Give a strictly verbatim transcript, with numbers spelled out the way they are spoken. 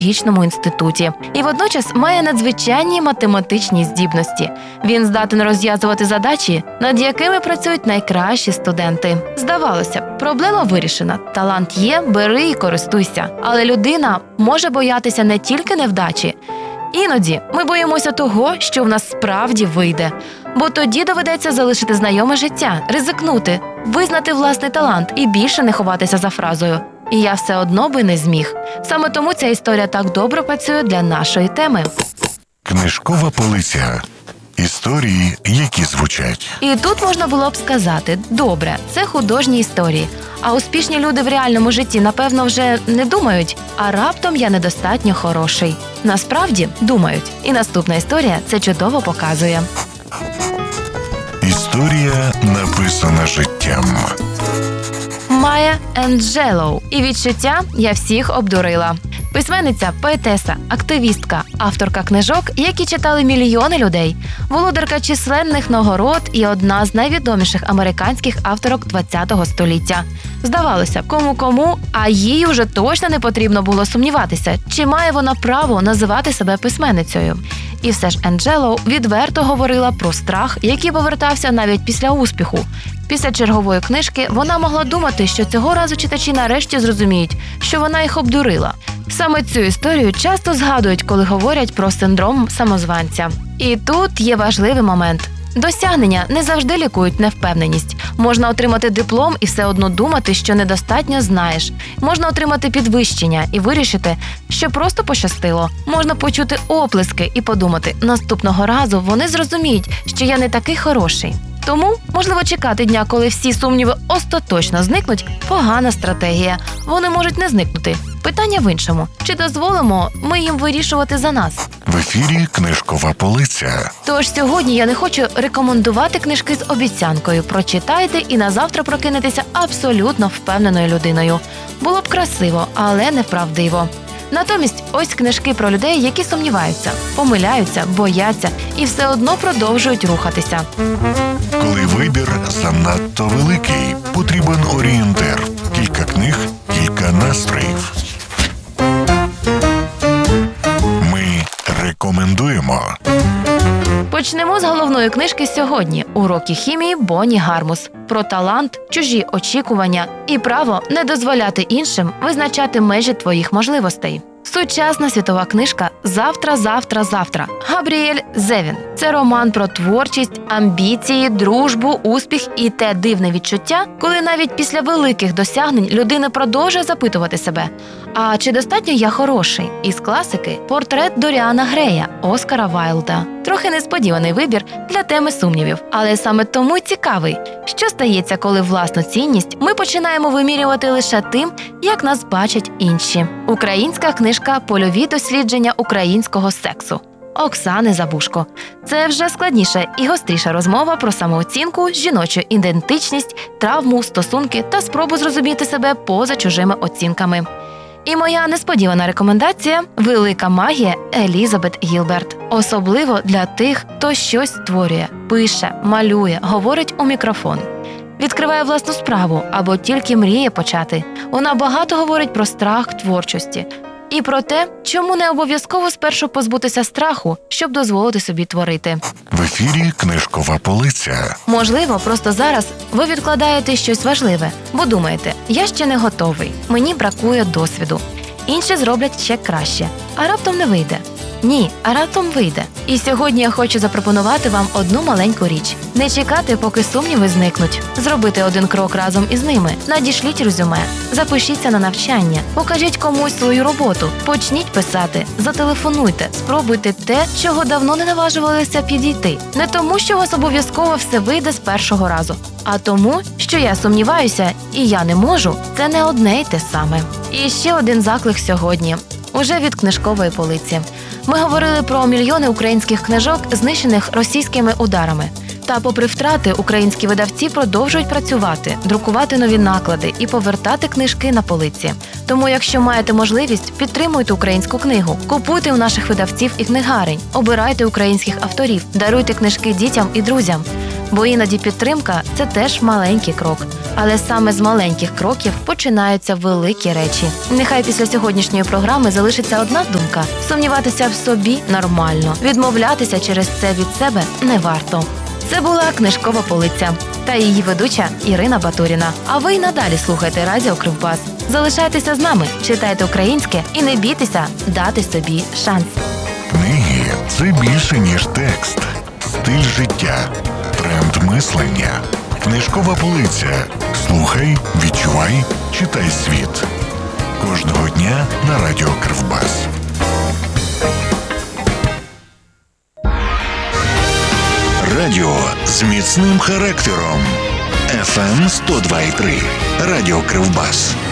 педагогічному інституті і водночас має надзвичайні математичні здібності. Він здатен розв'язувати задачі, над якими працюють найкращі студенти. Здавалося б, проблема вирішена. Талант є, бери і користуйся. Але людина може боятися не тільки невдачі. Іноді ми боїмося того, що в нас справді вийде. Бо тоді доведеться залишити знайоме життя, ризикнути, визнати власний талант і більше не ховатися за фразою «І я все одно би не зміг». Саме тому ця історія так добре працює для нашої теми. Книжкова полиця. Історії, які звучать. І тут можна було б сказати «Добре, це художні історії». А успішні люди в реальному житті, напевно, вже не думають «А раптом я недостатньо хороший». Насправді, думають. І наступна історія це чудово показує. Історія, написана життям. Майя Енджелоу. І відчуття «Я всіх обдурила». Письменниця, поетеса, активістка, авторка книжок, які читали мільйони людей, володарка численних нагород і одна з найвідоміших американських авторок ХХ століття. Здавалося, кому-кому, а їй уже точно не потрібно було сумніватися, чи має вона право називати себе письменницею. І все ж Енджелоу відверто говорила про страх, який повертався навіть після успіху. Після чергової книжки вона могла думати, що цього разу читачі нарешті зрозуміють, що вона їх обдурила. Саме цю історію часто згадують, коли говорять про синдром самозванця. І тут є важливий момент. Досягнення не завжди лікують невпевненість. Можна отримати диплом і все одно думати, що недостатньо знаєш. Можна отримати підвищення і вирішити, що просто пощастило. Можна почути оплески і подумати, наступного разу вони зрозуміють, що я не такий хороший. Тому, можливо, чекати дня, коли всі сумніви остаточно зникнуть – погана стратегія. Вони можуть не зникнути. Питання в іншому. Чи дозволимо ми їм вирішувати за нас? В ефірі «Книжкова полиця». Тож сьогодні я не хочу рекомендувати книжки з обіцянкою. Прочитайте і назавтра прокинетеся абсолютно впевненою людиною. Було б красиво, але неправдиво. Натомість ось книжки про людей, які сумніваються, помиляються, бояться і все одно продовжують рухатися. Коли вибір занадто великий, потрібен орієнтир. Кілька книг, кілька настроїв. Ми рекомендуємо. Почнемо з головної книжки сьогодні «Уроки хімії» Бонні Гармус. Про талант, чужі очікування і право не дозволяти іншим визначати межі твоїх можливостей. Сучасна світова книжка «Завтра, завтра, завтра» Габріель Зевін. Це роман про творчість, амбіції, дружбу, успіх і те дивне відчуття, коли навіть після великих досягнень людина продовжує запитувати себе «А чи достатньо я хороший?» Із класики «Портрет Доріана Грея» Оскара Вайлда. Трохи несподіваний вибір для теми сумнівів, але саме тому й цікавий. Що стається, коли власну цінність ми починаємо вимірювати лише тим, як нас бачать інші? Українська книжка «Польові дослідження українського сексу» Оксани Забушко. Це вже складніша і гостріша розмова про самооцінку, жіночу ідентичність, травму, стосунки та спробу зрозуміти себе поза чужими оцінками. І моя несподівана рекомендація – «Велика магія» Елізабет Гілберт. Особливо для тих, хто щось створює, пише, малює, говорить у мікрофон. Відкриває власну справу або тільки мріє почати. Вона багато говорить про страх творчості. І про те, чому не обов'язково спершу позбутися страху, щоб дозволити собі творити. В ефірі «Книжкова полиця». Можливо, просто зараз ви відкладаєте щось важливе, бо думаєте, я ще не готовий, мені бракує досвіду. Інші зроблять ще краще, а раптом не вийде. Ні, а раптом вийде. І сьогодні я хочу запропонувати вам одну маленьку річ. Не чекати, поки сумніви зникнуть. Зробити один крок разом із ними. Надішліть резюме. Запишіться на навчання. Покажіть комусь свою роботу. Почніть писати. Зателефонуйте. Спробуйте те, чого давно не наважувалися підійти. Не тому, що у вас обов'язково все вийде з першого разу, а тому, що я сумніваюся і я не можу, це не одне й те саме. І ще один заклик сьогодні. Уже від книжкової полиці. Ми говорили про мільйони українських книжок, знищених російськими ударами. Та попри втрати, українські видавці продовжують працювати, друкувати нові наклади і повертати книжки на полиці. Тому, якщо маєте можливість, підтримуйте українську книгу, купуйте у наших видавців і книгарень, обирайте українських авторів, даруйте книжки дітям і друзям. Бо іноді підтримка – це теж маленький крок. Але саме з маленьких кроків починаються великі речі. Нехай після сьогоднішньої програми залишиться одна думка – сумніватися в собі нормально, відмовлятися через це від себе не варто. Це була книжкова полиця та її ведуча Ірина Батуріна. А ви й надалі слухайте Радіо Кривбас. Залишайтеся з нами, читайте українське і не бійтеся дати собі шанс. Книги – це більше, ніж текст. Стиль життя, тренд мислення. Книжкова полиця. Слухай, відчувай, читай світ. Кожного дня на Радіо Кривбас. Радіо з міцним характером. еф ем сто два і три. Радіо Кривбас.